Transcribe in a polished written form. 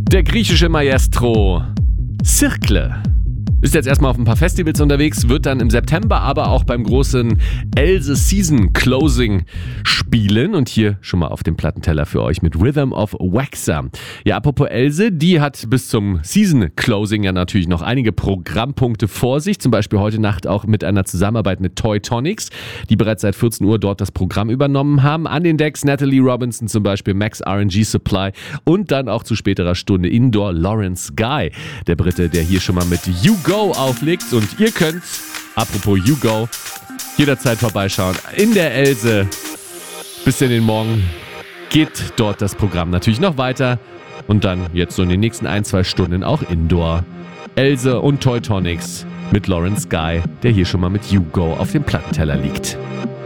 Der griechische Maestro Circle ist jetzt erstmal auf ein paar Festivals unterwegs, wird dann im September aber auch beim großen Else Season Closing spielen und hier schon mal auf dem Plattenteller für euch mit Rhythm of Waxer. Ja, apropos Else, die hat bis zum Season Closing ja natürlich noch einige Programmpunkte vor sich, zum Beispiel heute Nacht auch mit einer Zusammenarbeit mit Toy Tonics, die bereits seit 14 Uhr dort das Programm übernommen haben. An den Decks Natalie Robinson zum Beispiel, Max RNG Supply und dann auch zu späterer Stunde Indoor Lawrence Guy, der Brite, der hier schon mal mit You Go auflegt und ihr könnt, apropos You Go, jederzeit vorbeischauen. In der Else bis in den Morgen geht dort das Programm natürlich noch weiter und dann jetzt so in den nächsten 1-2 Stunden auch Indoor. Else und Toy Tonics mit Lawrence Guy, der hier schon mal mit You Go auf dem Plattenteller liegt.